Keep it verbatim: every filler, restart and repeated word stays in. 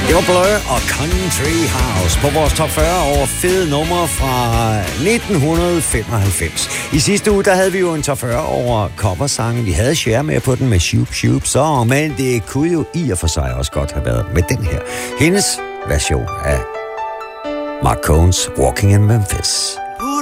Det var Blur og Country House på vores top fyrre over fede numre fra nitten femoghalvfems. I sidste uge, der havde vi jo en top fyrre over coversangen. Vi havde Cher med på den med Shoop Shoop så, men det kunne jo i og for sig også godt have været med den her. Hendes version af Mark Cohen's Walking in Memphis.